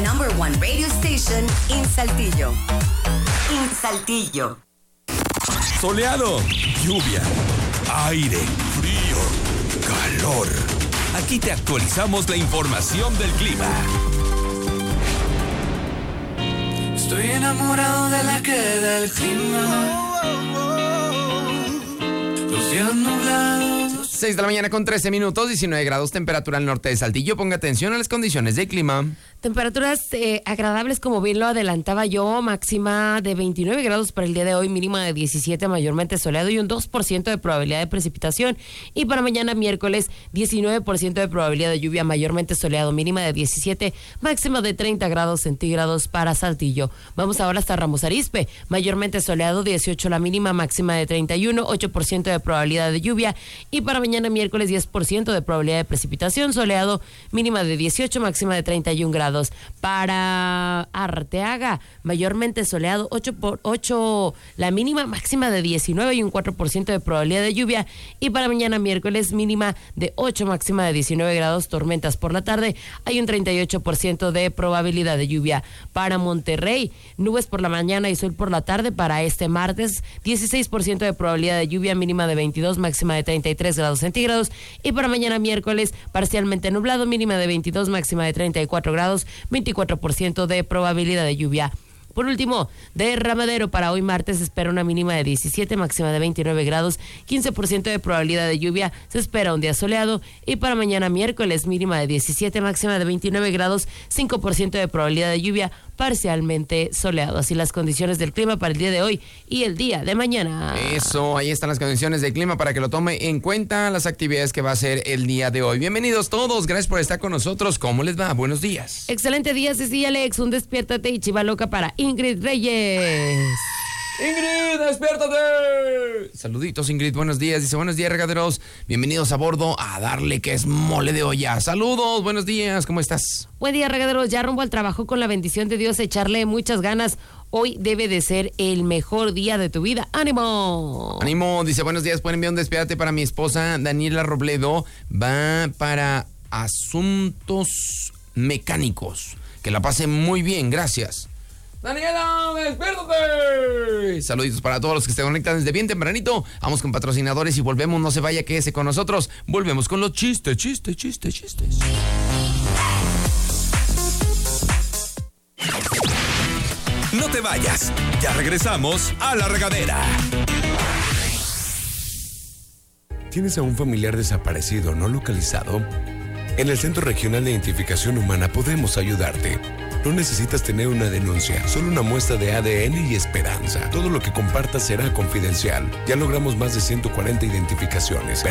number one radio station in Saltillo. In Saltillo. Soleado, lluvia, aire, frío, calor. Aquí te actualizamos la información del clima. Estoy enamorado de la que da el clima. Los días nublados. 6 de la mañana con 13 minutos, 19 grados, temperatura al norte de Saltillo. Ponga atención a las condiciones de clima. Temperaturas agradables, como bien lo adelantaba yo, máxima de 29 grados para el día de hoy, mínima de 17, mayormente soleado y un 2% de probabilidad de precipitación. Y para mañana miércoles, 19% de probabilidad de lluvia, mayormente soleado, mínima de 17, máxima de 30 grados centígrados para Saltillo. Vamos ahora hasta Ramos Arizpe, mayormente soleado, 18 la mínima, máxima de 31, 8% de probabilidad de lluvia. Y para mañana miércoles, 10% de probabilidad de precipitación, soleado, mínima de 18, máxima de 31 grados. Para Arteaga, mayormente soleado, 8 la mínima, máxima de 19 y un 4% de probabilidad de lluvia. Y para mañana miércoles, mínima de 8, máxima de 19 grados, tormentas por la tarde, hay un 38% de probabilidad de lluvia. Para Monterrey, nubes por la mañana y sol por la tarde. Para este martes, 16% de probabilidad de lluvia, mínima de 22, máxima de 33 grados centígrados. Y para mañana miércoles, parcialmente nublado, mínima de 22, máxima de 34 grados, 24% de probabilidad de lluvia. Por último, de Ramadero, para hoy martes se espera una mínima de 17, máxima de 29 grados, 15% de probabilidad de lluvia, se espera un día soleado. Y para mañana miércoles, mínima de 17, máxima de 29 grados, 5% de probabilidad de lluvia, parcialmente soleado. Así las condiciones del clima para el día de hoy y el día de mañana. Eso, ahí están las condiciones del clima para que lo tome en cuenta, las actividades que va a hacer el día de hoy. Bienvenidos todos, gracias por estar con nosotros. ¿Cómo les va? Buenos días. Excelente día, Cecilia Alex, un despiértate y chiva loca para Ingrid Reyes. Ingrid, despiértate. Saluditos, Ingrid, buenos días. Dice, buenos días, regaderos. Bienvenidos a bordo a darle que es mole de olla. Saludos, buenos días, ¿cómo estás? Buen día, regaderos. Ya rumbo al trabajo con la bendición de Dios, echarle muchas ganas. Hoy debe de ser el mejor día de tu vida. ¡Ánimo! ¡Ánimo! Dice, buenos días, pueden enviar un despiértate para mi esposa Daniela Robledo. Va para asuntos mecánicos. Que la pase muy bien, gracias. Daniela, despiértate. Saluditos para todos los que se conectan desde bien tempranito. Vamos con patrocinadores y volvemos. No se vaya, quédese con nosotros. Volvemos con los chistes. No te vayas, ya regresamos a La Regadera. ¿Tienes a un familiar desaparecido no localizado? En el Centro Regional de Identificación Humana podemos ayudarte. No necesitas tener una denuncia, solo una muestra de ADN y esperanza. Todo lo que compartas será confidencial. Ya logramos más de 140 identificaciones.